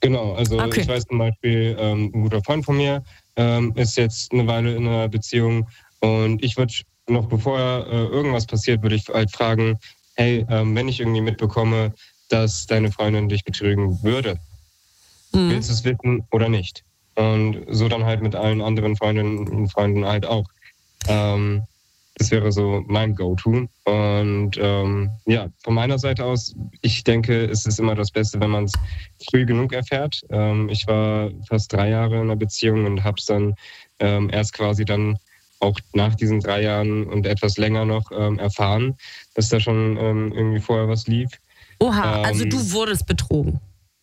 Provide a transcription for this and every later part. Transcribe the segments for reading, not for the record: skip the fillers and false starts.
Genau, also Okay. ich weiß zum Beispiel, ein guter Freund von mir ist jetzt eine Weile in einer Beziehung und ich würde noch bevor irgendwas passiert, würde ich halt fragen, hey, wenn ich irgendwie mitbekomme, dass deine Freundin dich betrügen würde, willst du es wissen oder nicht? Und so dann halt mit allen anderen Freundinnen und Freunden halt auch. Das wäre so mein Go-To. Und ja, von meiner Seite aus, ich denke, es ist immer das Beste, wenn man es früh genug erfährt. Ich war fast 3 Jahre in einer Beziehung und habe es dann erst quasi dann auch nach diesen 3 Jahren und etwas länger noch erfahren, dass da schon irgendwie vorher was lief. Oha, also du wurdest betrogen.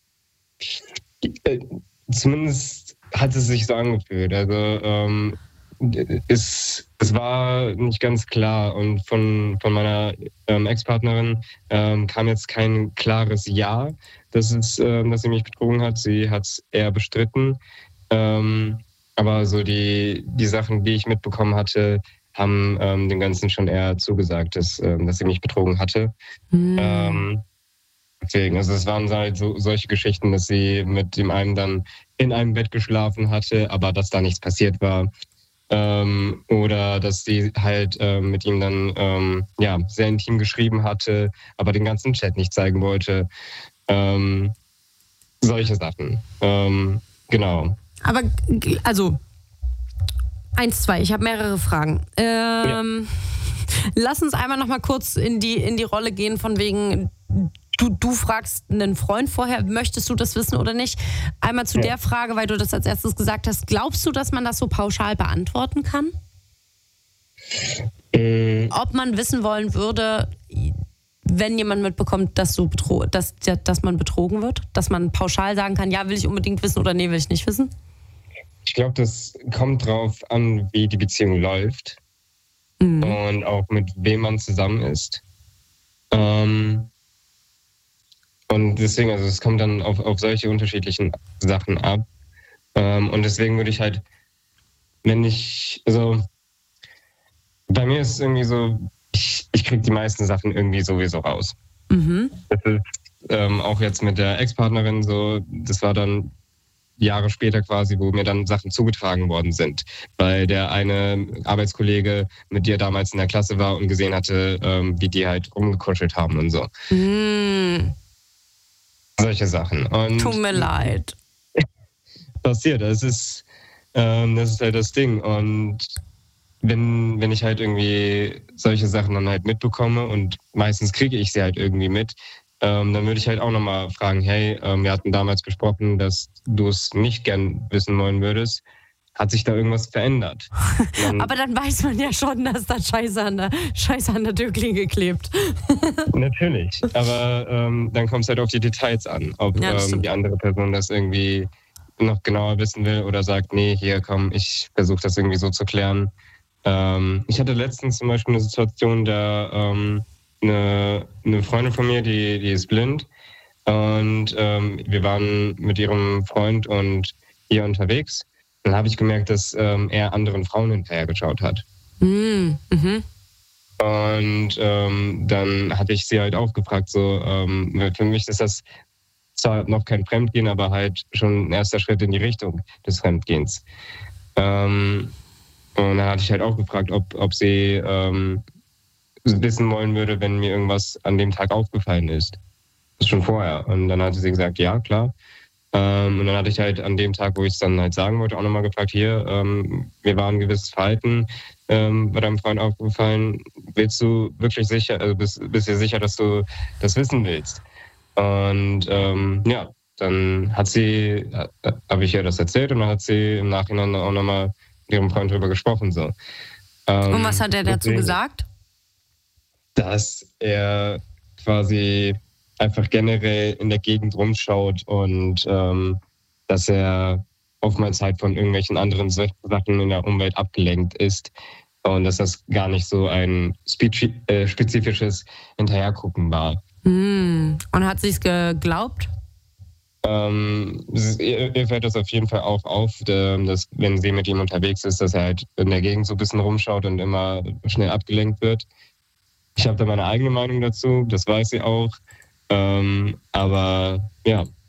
Zumindest hat es sich so angefühlt. Also es war nicht ganz klar und von meiner Ex-Partnerin kam jetzt kein klares Ja, dass sie mich betrogen hat. Sie hat es eher bestritten. Aber so die Sachen, die ich mitbekommen hatte, haben dem Ganzen schon eher zugesagt, dass sie mich betrogen hatte. Deswegen, also es waren halt so solche Geschichten, dass sie mit dem einen dann in einem Bett geschlafen hatte, aber dass da nichts passiert war. Oder dass sie halt mit ihm dann ja, sehr intim geschrieben hatte, aber den ganzen Chat nicht zeigen wollte. Solche Sachen. Genau. Aber, also, 1, 2, ich habe mehrere Fragen. Lass uns einmal noch mal kurz in die Rolle gehen, von wegen, du fragst einen Freund vorher, möchtest du das wissen oder nicht? Einmal zu der Frage, weil du das als erstes gesagt hast, glaubst du, dass man das so pauschal beantworten kann? Ob man wissen wollen würde, wenn jemand mitbekommt, dass man betrogen wird? Dass man pauschal sagen kann, ja, will ich unbedingt wissen oder nee, will ich nicht wissen? Ich glaube, das kommt drauf an, wie die Beziehung läuft und auch mit wem man zusammen ist. Und deswegen, also es kommt dann auf solche unterschiedlichen Sachen ab. Und deswegen würde ich halt, also bei mir ist es irgendwie so, ich kriege die meisten Sachen irgendwie sowieso raus. Das ist auch jetzt mit der Ex-Partnerin so, das war dann Jahre später quasi, wo mir dann Sachen zugetragen worden sind. Weil der eine Arbeitskollege mit dir damals in der Klasse war und gesehen hatte, wie die halt rumgekuschelt haben und so. Solche Sachen. Und tut mir leid. Passiert, das ist halt das Ding. Und wenn ich halt irgendwie solche Sachen dann halt mitbekomme und meistens kriege ich sie halt irgendwie mit, dann würde ich halt auch nochmal fragen, hey, wir hatten damals gesprochen, dass du es nicht gern wissen wollen würdest. Hat sich da irgendwas verändert? Aber dann weiß man ja schon, dass da Scheiße an der Türklinke klebt. Natürlich, aber dann kommt es halt auf die Details an, ob die andere Person das irgendwie noch genauer wissen will oder sagt, nee, hier komm, ich versuche das irgendwie so zu klären. Ich hatte letztens zum Beispiel eine Situation, da eine Freundin von mir, die ist blind und wir waren mit ihrem Freund und ihr unterwegs. Dann habe ich gemerkt, dass er anderen Frauen hinterher geschaut hat. Und dann hatte ich sie halt auch gefragt, so für mich ist das zwar noch kein Fremdgehen, aber halt schon ein erster Schritt in die Richtung des Fremdgehens. Und dann hatte ich halt auch gefragt, ob sie wissen wollen würde, wenn mir irgendwas an dem Tag aufgefallen ist. Das ist schon vorher. Und dann hatte sie gesagt, ja, klar. Und dann hatte ich halt an dem Tag, wo ich es dann halt sagen wollte, auch nochmal gefragt, hier, mir war ein gewisses Verhalten bei deinem Freund aufgefallen. Bist du wirklich sicher, also bist du sicher, dass du das wissen willst? Und ja, dann habe ich ihr das erzählt und dann hat sie im Nachhinein auch nochmal mit ihrem Freund drüber gesprochen. So. Und was hat er dazu gesagt? Dass er quasi einfach generell in der Gegend rumschaut und dass er oftmals halt von irgendwelchen anderen Sachen in der Umwelt abgelenkt ist und dass das gar nicht so ein spezifisches Hinterhergucken war. Und hat sie es geglaubt? Ihr fällt das auf jeden Fall auch auf, dass wenn sie mit ihm unterwegs ist, dass er halt in der Gegend so ein bisschen rumschaut und immer schnell abgelenkt wird. Ich habe da meine eigene Meinung dazu, das weiß sie auch. Aber ja,